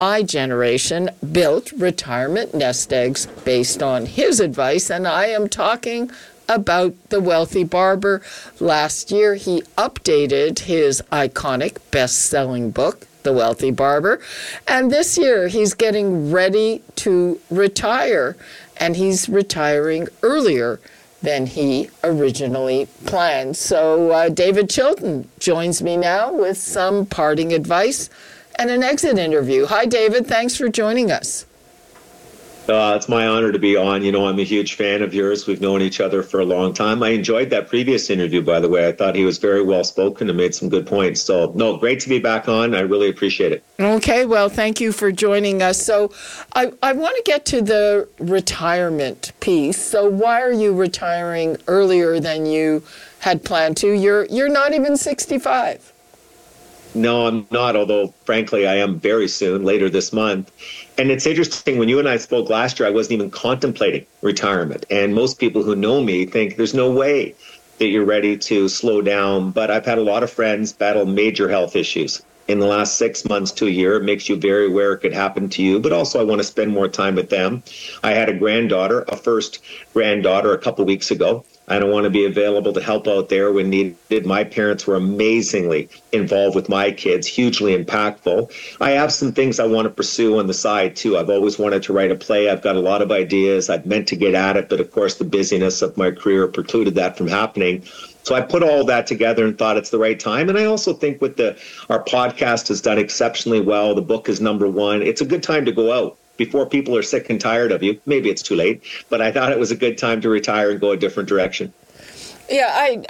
my generation built retirement nest eggs based on his advice, and I am talking about The Wealthy Barber. Last year, he updated his iconic best-selling book, The Wealthy Barber, and this year he's getting ready to retire, and he's retiring earlier than he originally planned. So David Chilton joins me now with some parting advice and an exit interview. Hi, David. Thanks for joining us. It's my honor to be on. You know, I'm a huge fan of yours. We've known each other for a long time. I enjoyed that previous interview, by the way. I thought he was very well spoken and made some good points. So, no, great to be back on. I really appreciate it. Okay, well, thank you for joining us. So I want to get to the retirement piece. So why are you retiring earlier than you had planned to? You're not even 65. No, I'm not, although, frankly, I am very soon, later this month. And it's interesting, when you and I spoke last year, I wasn't even contemplating retirement. And most people who know me think there's no way that you're ready to slow down. But I've had a lot of friends battle major health issues in the last 6 months to a year. It makes you very aware it could happen to you. But also, I want to spend more time with them. I had a first granddaughter, a couple of weeks ago. I don't want to be available to help out there when needed. My parents were amazingly involved with my kids, hugely impactful. I have some things I want to pursue on the side, too. I've always wanted to write a play. I've got a lot of ideas. I've meant to get at it, but of course, the busyness of my career precluded that from happening. So I put all that together and thought it's the right time. And I also think our podcast has done exceptionally well. The book is number one. It's a good time to go out before people are sick and tired of you. Maybe it's too late, but I thought it was a good time to retire and go a different direction. Yeah,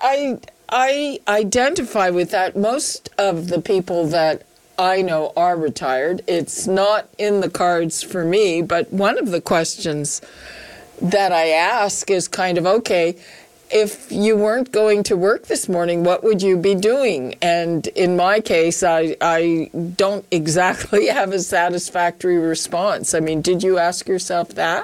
I identify with that. Most of the people that I know are retired. It's not in the cards for me, but one of the questions that I ask is kind of, okay, if you weren't going to work this morning, what would you be doing? And in my case, I don't exactly have a satisfactory response. I mean, did you ask yourself that?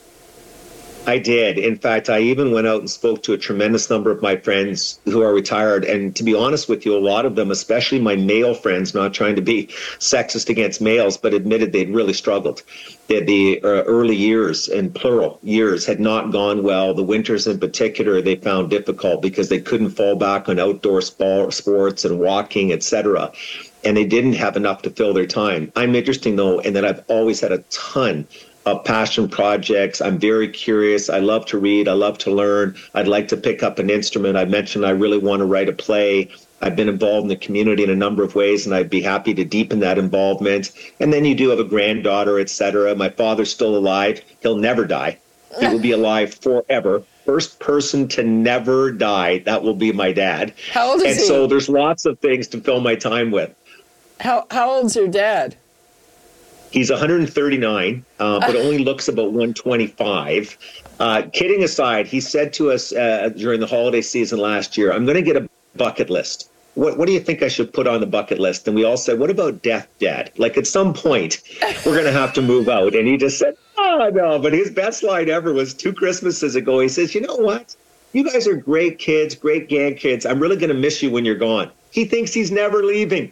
I did. In fact, I even went out and spoke to a tremendous number of my friends who are retired. And to be honest with you, a lot of them, especially my male friends, not trying to be sexist against males, but admitted they'd really struggled. That the early years, and plural years, had not gone well. The winters in particular, they found difficult because they couldn't fall back on outdoor sports and walking, etc. And they didn't have enough to fill their time. I'm interesting, though, in that I've always had a ton of passion projects. I'm very curious. I love to read. I love to learn. I'd like to pick up an instrument. I mentioned I really want to write a play. I've been involved in the community in a number of ways, and I'd be happy to deepen that involvement. And then you do have a granddaughter, etc. My father's still alive. He'll never die. He will be alive forever. First person to never die. That will be my dad. How old is he? And so there's lots of things to fill my time with. How old's your dad? He's 139, but only looks about 125. Kidding aside, he said to us during the holiday season last year, I'm going to get a bucket list. What do you think I should put on the bucket list? And we all said, what about death, Dad? Like at some point, we're going to have to move out. And he just said, oh, no. But his best line ever was 2 Christmases ago. He says, you know what? You guys are great kids, great grandkids. I'm really going to miss you when you're gone. He thinks he's never leaving.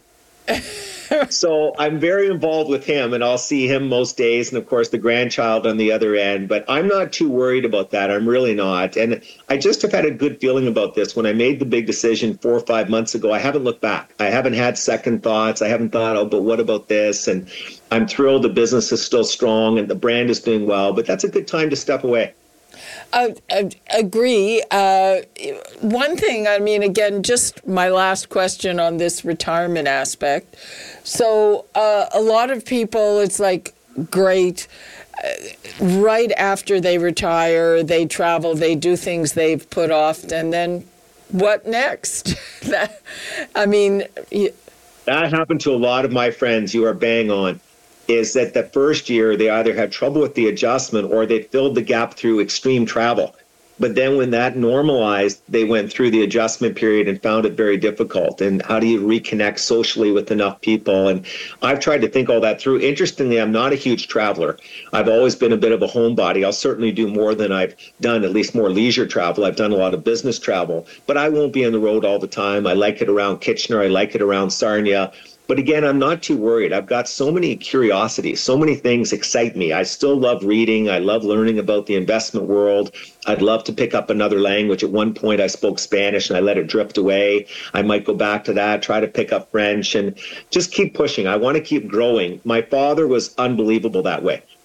So I'm very involved with him, and I'll see him most days, and of course the grandchild on the other end. But I'm not too worried about that. I'm really not. And I just have had a good feeling about this. When I made the big decision 4 or 5 months ago, I haven't looked back. I haven't had second thoughts. I haven't thought, oh, but what about this? And I'm thrilled the business is still strong and the brand is doing well, but that's a good time to step away. I agree. One thing, I mean, again, just my last question on this retirement aspect. So a lot of people, it's like, great. Right after they retire, they travel, they do things they've put off, and then what next? That happened to a lot of my friends. You are bang on. Is that the first year they either had trouble with the adjustment or they filled the gap through extreme travel. But then when that normalized, they went through the adjustment period and found it very difficult. And how do you reconnect socially with enough people? And I've tried to think all that through. Interestingly, I'm not a huge traveler. I've always been a bit of a homebody. I'll certainly do more than I've done, at least more leisure travel. I've done a lot of business travel, but I won't be on the road all the time. I like it around Kitchener. I like it around Sarnia. But again, I'm not too worried. I've got so many curiosities, so many things excite me. I still love reading. I love learning about the investment world. I'd love to pick up another language. At one point, I spoke Spanish and I let it drift away. I might go back to that, try to pick up French and just keep pushing. I want to keep growing. My father was unbelievable that way.